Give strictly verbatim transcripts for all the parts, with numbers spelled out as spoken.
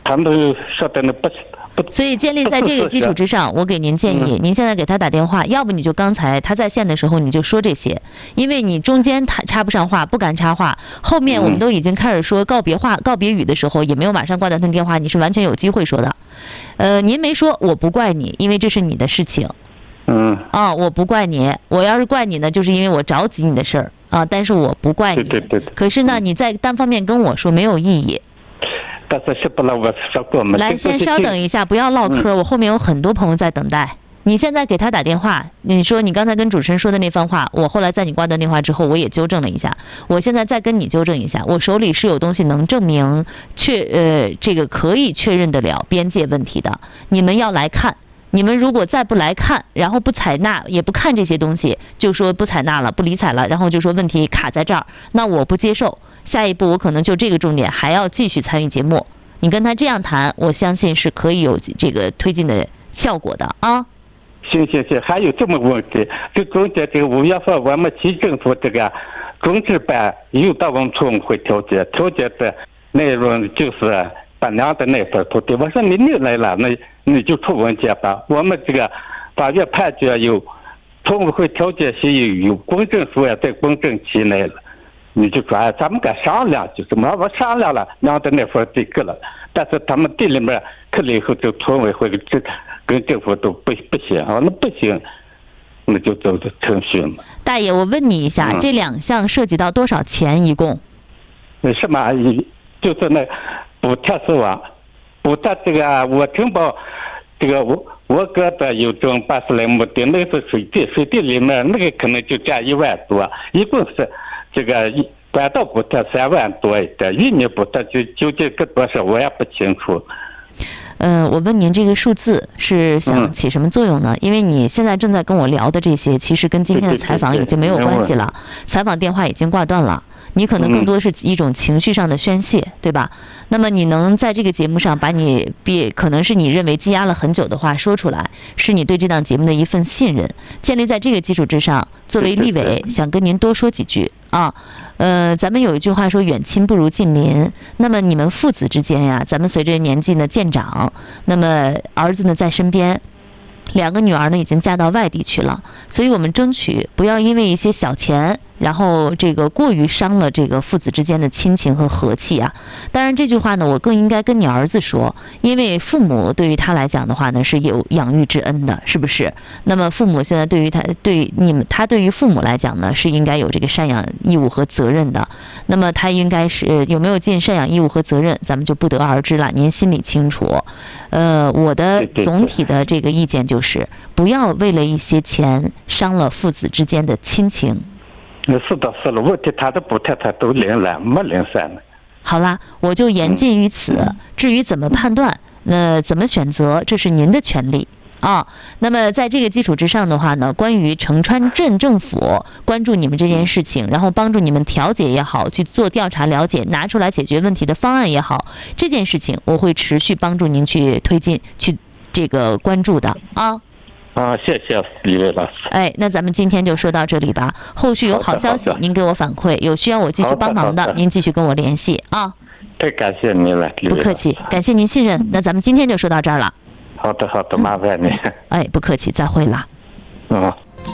他们说的那不不。 所以建立在这个基础之上，我给您建议，您现在给他打电话，要不你就刚才他在线的时候你就说这些，因为你中间他插不上话，不敢插话，后面我们都已经开始说告别话、告别语的时候，也没有马上挂断他的电话，你是完全有机会说的。呃，您没说，我不怪你，因为这是你的事情。 嗯。 啊，我不怪你，我要是怪你呢，就是因为我着急你的事儿啊，但是我不怪你。 对对对。 可是呢，你在单方面跟我说没有意义。 但是是不能我说过吗？ 来，先稍等一下，不要唠嗑，我后面有很多朋友在等待。你现在给他打电话，你说你刚才跟主持人说的那番话，我后来在你挂断电话之后，我也纠正了一下。我现在再跟你纠正一下，我手里是有东西能证明确呃这个可以确认得了边界问题的。你们要来看，你们如果再不来看，然后不采纳也不看这些东西，就说不采纳了，不理睬了，然后就说问题卡在这儿，那我不接受。下一步我可能就这个重点还要继续参与节目。你跟他这样谈，我相信是可以有这个推进的效果的啊。 行行行，还有这么个问题，这中间这个五月份我们区政府这个中值班又到我们村会调解，调解的内容就是把娘的那份土地，我说你你来了，那你就出文件吧。我们这个法院判决有村委会调解协议有公证书也在公证期内了。你就说，哎，咱们该商量，就什么我商量了，娘的那份地给了，但是他们地里面去了以后，就村委会这跟政府都不不行啊，那不行，那就走这程序嘛。 大爷，我问你一下，嗯、这两项涉及到多少钱一共？ 那什么，就是那补贴是吧？补贴这个我承包，这个我我哥的有种八十来亩地，那个是水地，水地里面那个可能就占一万多，一共是。这个管道补贴三万多一点，一年补贴就究竟个多少我也不清楚。 嗯、呃，我问您这个数字是想起什么作用呢？嗯、因为你现在正在跟我聊的这些，其实跟今天的采访已经没有关系了，采访电话已经挂断了。你可能更多是一种情绪上的宣泄，嗯、对吧？那么你能在这个节目上把你别可能是你认为积压了很久的话说出来，是你对这档节目的一份信任。建立在这个基础之上，作为立委，想跟您多说几句啊。呃，咱们有一句话说远亲不如近邻。那么你们父子之间呀，咱们随着年纪呢渐长，那么儿子呢在身边。两个女儿呢已经嫁到外地去了，所以我们争取不要因为一些小钱，然后这个过于伤了这个父子之间的亲情和和气啊。当然这句话呢，我更应该跟你儿子说，因为父母对于他来讲的话呢是有养育之恩的，是不是？那么父母现在对于他对你们，他对于父母来讲呢是应该有这个赡养义务和责任的。那么他应该是有没有尽赡养义务和责任，咱们就不得而知了，您心里清楚。呃，我的总体的这个意见就是。就是不要为了一些钱伤了父子之间的亲情。 是的，是的，问题他的补贴他都零了，没零散了。 好啦，我就言尽于此。嗯、至于怎么判断，呃，怎么选择，这是您的权利啊。那么在这个基础之上的话呢，关于城川镇政府关注你们这件事情，然后帮助你们调解也好，去做调查了解，拿出来解决问题的方案也好，这件事情我会持续帮助您去推进去。这个关注的啊， 啊，谢谢李伟老师。 哎，那咱们今天就说到这里吧。后续有好消息，您给我反馈；有需要我继续帮忙的，您继续跟我联系啊。 太感谢您了， 不客气，感谢您信任。那咱们今天就说到这儿了。 好的，好的，麻烦您。 哎，不客气，再会了。 嗯。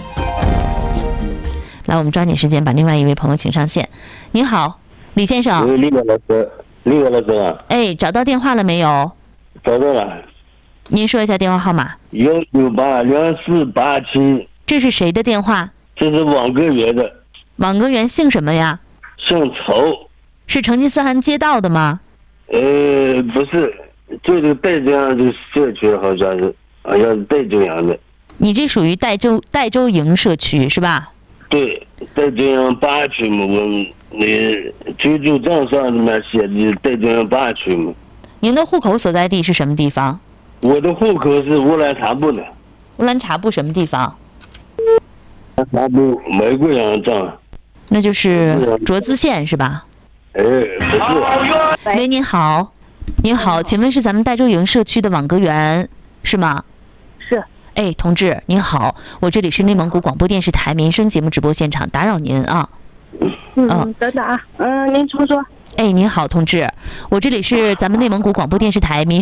来，我们抓紧时间把另外一位朋友请上线。您好，李先生。 李伟老师，李伟老师啊。 哎，找到电话了没有？ 找到了。 您说一下电话号码。 幺九八两四八七。 这是谁的电话？ 这是网格员的。 网格员姓什么呀？ 姓曹。 是成吉思汗街道的吗？ 呃，不是，就是岱州阳的社区，好像是，好像是岱州阳的。 你这属于岱州岱州营社区是吧？ 对，岱州阳八区嘛，我那居住证上面写的岱州阳八区嘛。 您的户口所在地是什么地方？ 我的户口是乌兰察布的。 乌兰察布什么地方？ 乌兰察布玫瑰阳镇。 那就是卓资县是吧？ 哎，不是。 喂，您好，您好，请问是咱们岱州营社区的网格员是吗？ 是。 哎，同志您好，我这里是内蒙古广播电视台民生节目直播现场，打扰您啊。 嗯，等等啊，嗯，您说说。 哎，您好，同志，我这里是咱们内蒙古广播电视台民